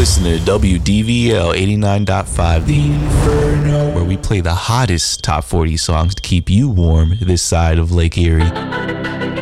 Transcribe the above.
listening to WDVL 89.5, The Inferno, where we play the hottest top 40 songs to keep you warm this side of Lake Erie.